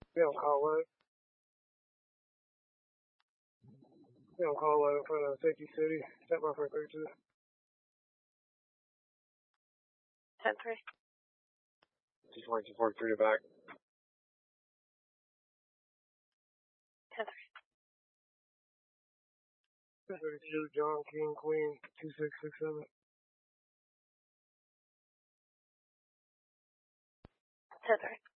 Be on call one. Be on call one in front of Safety City. Step by for 32. 10-3. 24243 to back. 10-3. 232, John King, Queen, 2667. 10-3.